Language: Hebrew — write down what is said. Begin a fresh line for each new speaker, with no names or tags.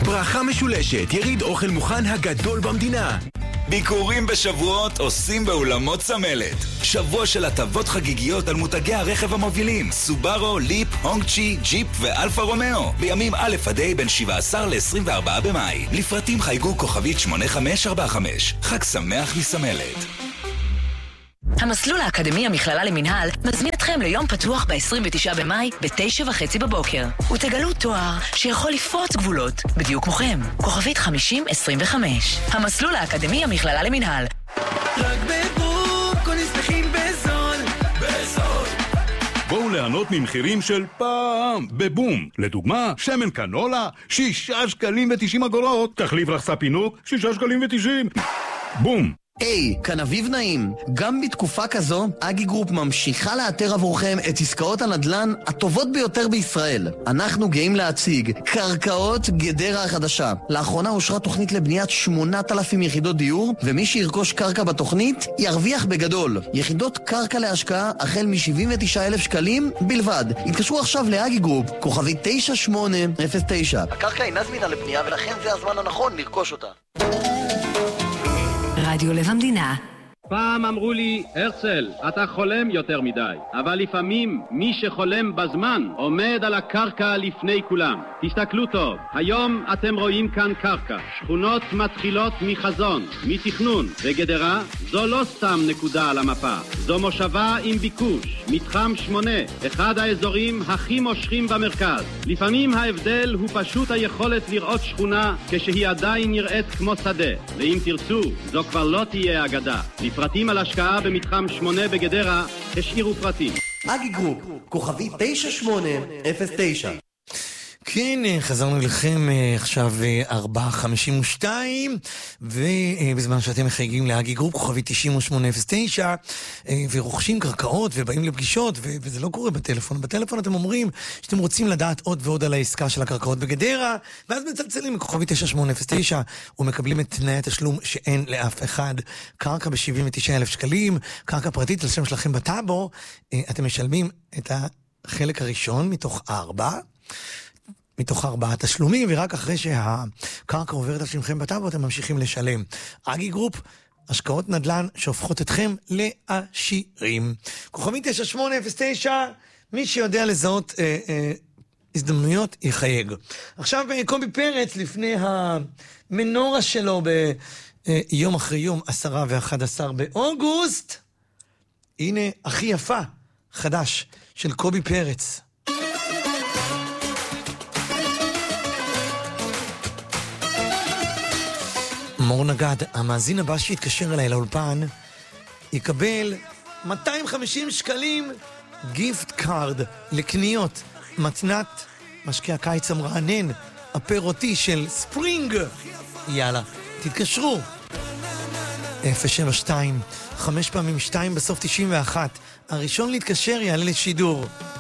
ברכה משולשת, יריד אוכל מוכן הגדול במדינה.
ביקורים בשבועות עושים באולמות צמלת. שבוע של הטבות חגיגיות על מותגי הרכב המובילים סובארו, ליפ, הונג-צ'י, ג'יפ ואלפה רומאו. בימים א' עד ה' בין 17 ל-24 במאי. לפרטים חייגו כוכבית 8545. חג שמח מסמלת.
המסלול האקדמי המכללה למנהל מזמין אתכם ליום פתוח ב-29 במאי ב-9:30 בבוקר. ותגלו תואר שיכול לפרוץ גבולות, בדיוק כמוכם. כוכבית 5025. המסלול האקדמי המכללה למנהל.
רק בבום, כל נסמכים בזול. בזול.
בואו ליהנות ממחירים של פעם בבום. לדוגמה, שמן קנולה, 6.90 שקלים. תחליף לחסה פינוק, 6.90 שקלים. בום.
היי, כאן אביב נעים. גם בתקופה כזו, אגי גרופ ממשיכה לאתר עבורכם את עסקאות הנדל"ן הטובות ביותר בישראל. אנחנו גאים להציג קרקעות גדרה החדשה. לאחרונה אושרה תוכנית לבניית 8,000 יחידות דיור, ומי שירכוש קרקע בתוכנית ירוויח בגדול. יחידות קרקע להשקעה החל מ-79,000 שקלים בלבד. התקשרו עכשיו לאגי גרופ, כוכבי 9809. הקרקע אינה זמינה לבנייה ולכן זה הזמן הנכון לרכוש אותה.
רדיו לב המדינה.
פעם אמרו לי, הרצל, אתה חולם יותר מדי, אבל לפעמים מי שחולם בזמן עומד על הקרקע לפני כולם. תסתכלו טוב, היום אתם רואים כאן קרקע. שכונות מתחילות מחזון, מתכנון, וגדרה זו לא סתם נקודה על המפה. זו מושבה עם ביקוש, מתחם 8, אחד האזורים הכי מושכים במרכז. לפעמים ההבדל הוא פשוט היכולת לראות שכונה כשהיא עדיין נראית כמו שדה. ואם תרצו, זו כבר לא תהיה אגדה. לפרטים על השקעה במתחם 8 בגדרה, השאירו פרטים.
אגי גרופ, כוכבי 9809.
כן, חזרנו לכם עכשיו 4:52, ובזמן שאתם מחייגים לאגי גרופ, כוכבי 9809, ורוכשים קרקעות ובאים לפגישות, וזה לא קורה בטלפון. בטלפון אתם אומרים שאתם רוצים לדעת עוד ועוד על העסקה של הקרקעות בגדרה, ואז מצלצלים לכוכבי 9809, ומקבלים את תנאי התשלום שאין לאף אחד. קרקע ב-79,000 שקלים, קרקע פרטית על שם שלכם בטאבו, אתם משלמים את החלק הראשון מתוך 4 תשלומים, ורק אחרי שהקרקע עוברת על שמכם בטאבו, אתם ממשיכים לשלם. אגי גרופ, השקעות נדל"ן שהופכות אתכם לעשירים. כוכבי 9809, מי שיודע לזהות הזדמנויות יחייג. עכשיו קובי פרץ, לפני המנורה שלו ביום אחרי יום, 10 ו-11 באוגוסט, הנה הכי יפה, חדש, של קובי פרץ. מור נגד, המאזין הבא שהתקשר אליי לאולפן, יקבל 250 שקלים גיפט קארד לקניות, מתנת משקי הקיץ המרענן, הפירותי של ספרינג. יאללה, תתקשרו. 072, 5 פעמים 2 בסוף 91. הראשון להתקשר יעלה לשידור.